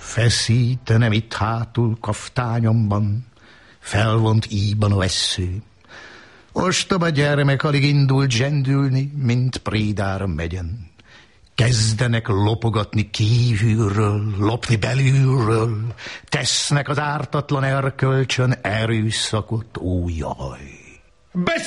Feszítenem itt hátul kaftányomban, felvont íjban a vessző. Ostoba gyermek alig indult zsendülni, mint prédára megyen. Kezdenek lopogatni kívülről, lopni belülről, tesznek az ártatlan erkölcsön erőszakot, ó jaj!